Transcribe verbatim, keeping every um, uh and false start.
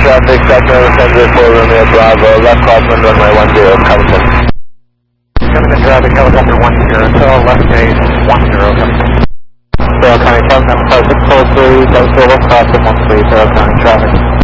traffic, Cessna ten zero four Romeo Bravo, left crosswind runway one zero, Covington. Covington driving helicopter one zero, so left gate one zero, Covington. Carroll County, Cessna five six four three, double zero crosswind one three, Carroll County traffic.